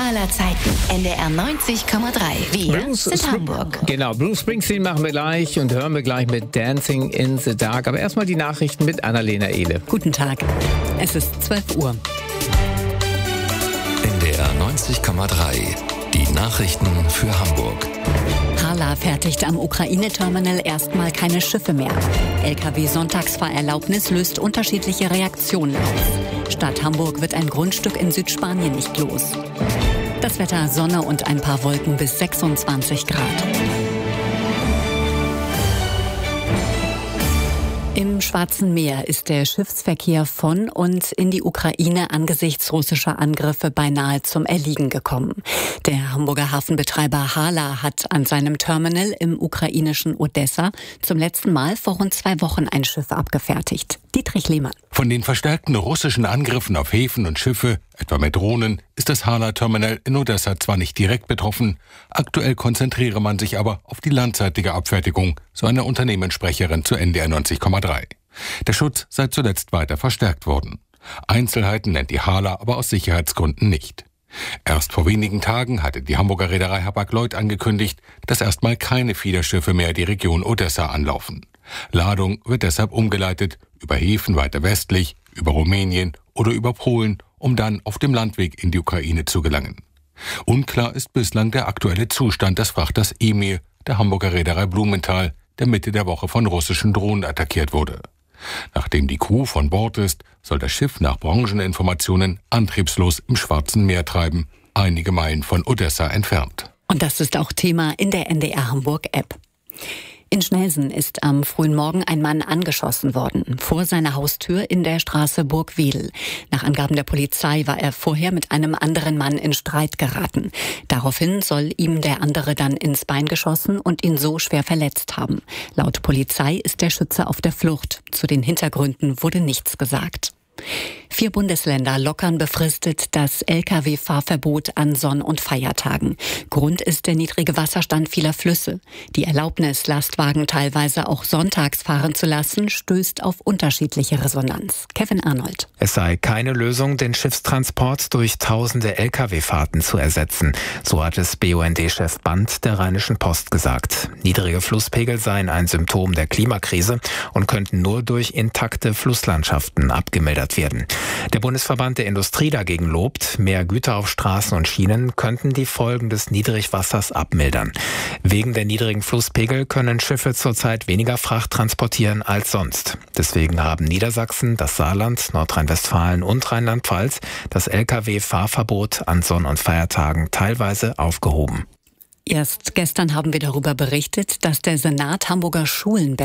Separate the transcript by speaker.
Speaker 1: aller Zeiten. NDR 90,3. Wir sind Hamburg.
Speaker 2: Genau, Bruce Springsteen machen wir gleich und hören wir gleich mit Dancing in the Dark. Aber erstmal die Nachrichten mit Annalena Ehle.
Speaker 3: Guten Tag, es ist 12 Uhr.
Speaker 4: NDR 90,3. Die Nachrichten für Hamburg.
Speaker 3: HHLA fertigt am Ukraine-Terminal erstmal keine Schiffe mehr. LKW-Sonntagsfahrerlaubnis löst unterschiedliche Reaktionen aus. Stadt Hamburg wird ein Grundstück in Südspanien nicht los. Das Wetter: Sonne und ein paar Wolken bis 26 Grad. Im Schwarzen Meer ist der Schiffsverkehr von und in die Ukraine angesichts russischer Angriffe beinahe zum Erliegen gekommen. Der Hamburger Hafenbetreiber HHLA hat an seinem Terminal im ukrainischen Odessa zum letzten Mal vor rund 2 Wochen ein Schiff abgefertigt. Dietrich Lehmann.
Speaker 5: Von den verstärkten russischen Angriffen auf Häfen und Schiffe, etwa mit Drohnen, ist das HHLA-Terminal in Odessa zwar nicht direkt betroffen, aktuell konzentriere man sich aber auf die landseitige Abfertigung, so eine Unternehmenssprecherin zu NDR 90,3. Der Schutz sei zuletzt weiter verstärkt worden. Einzelheiten nennt die HHLA aber aus Sicherheitsgründen nicht. Erst vor wenigen Tagen hatte die Hamburger Reederei Hapag-Lloyd angekündigt, dass erstmal keine Fiederschiffe mehr die Region Odessa anlaufen. Ladung wird deshalb umgeleitet über Häfen weiter westlich, über Rumänien oder über Polen, um dann auf dem Landweg in die Ukraine zu gelangen. Unklar ist bislang der aktuelle Zustand des Frachters Emir der Hamburger Reederei Blumenthal, der Mitte der Woche von russischen Drohnen attackiert wurde. Nachdem die Crew von Bord ist, soll das Schiff nach Brancheninformationen antriebslos im Schwarzen Meer treiben, einige Meilen von Odessa entfernt.
Speaker 3: Und das ist auch Thema in der NDR Hamburg App. In Schnelsen ist am frühen Morgen ein Mann angeschossen worden, vor seiner Haustür in der Straße Burgwedel. Nach Angaben der Polizei war er vorher mit einem anderen Mann in Streit geraten. Daraufhin soll ihm der andere dann ins Bein geschossen und ihn so schwer verletzt haben. Laut Polizei ist der Schütze auf der Flucht. Zu den Hintergründen wurde nichts gesagt. 4 Bundesländer lockern befristet das Lkw-Fahrverbot an Sonn- und Feiertagen. Grund ist der niedrige Wasserstand vieler Flüsse. Die Erlaubnis, Lastwagen teilweise auch sonntags fahren zu lassen, stößt auf unterschiedliche Resonanz. Kevin Arnold.
Speaker 6: Es sei keine Lösung, den Schiffstransport durch tausende Lkw-Fahrten zu ersetzen. So hat es BUND-Chef Band der Rheinischen Post gesagt. Niedrige Flusspegel seien ein Symptom der Klimakrise und könnten nur durch intakte Flusslandschaften abgemildert werden. Der Bundesverband der Industrie dagegen lobt, mehr Güter auf Straßen und Schienen könnten die Folgen des Niedrigwassers abmildern. Wegen der niedrigen Flusspegel können Schiffe zurzeit weniger Fracht transportieren als sonst. Deswegen haben Niedersachsen, das Saarland, Nordrhein-Westfalen und Rheinland-Pfalz das Lkw-Fahrverbot an Sonn- und Feiertagen teilweise aufgehoben.
Speaker 3: Erst gestern haben wir darüber berichtet, dass der Senat Hamburger Schulen